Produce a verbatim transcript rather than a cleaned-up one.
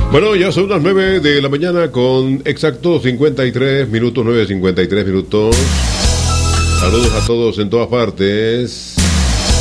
Bueno, ya son las nueve de la mañana con exactos cincuenta y tres minutos, nueve cincuenta y tres minutos. Saludos a todos en todas partes.